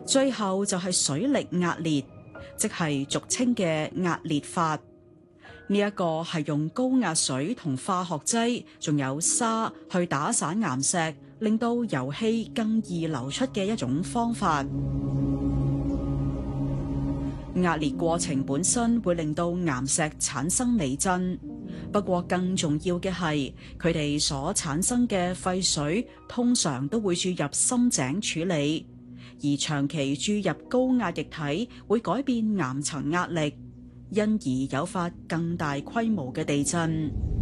最後就係水力壓裂，即係俗稱嘅壓裂法。呢一個係用高壓水同化學劑，仲有沙去打散岩石，令到油氣更易流出嘅一種方法。壓裂過程本身會令到岩石產生微震，不過更重要嘅係佢哋所產生嘅廢水通常都會注入深井處理，而長期注入高壓液體會改變岩層壓力，因而誘發更大規模嘅地震。